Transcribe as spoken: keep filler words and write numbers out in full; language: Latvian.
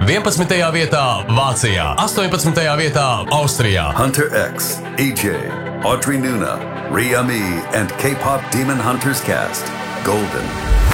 vienpadsmitajā vietā Vācijā, astoņpadsmitajā vietā Austrijā. Hunter X, A J, Audrey Nuna, Rhea Me, and K-pop Demon Hunters cast. Golden.